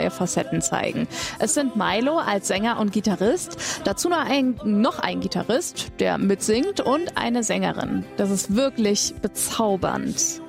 neue Facetten zeigen. Es sind Milo als Sänger und Gitarrist, dazu noch ein Gitarrist, der mitsingt und eine Sängerin. Das ist wirklich bezaubernd.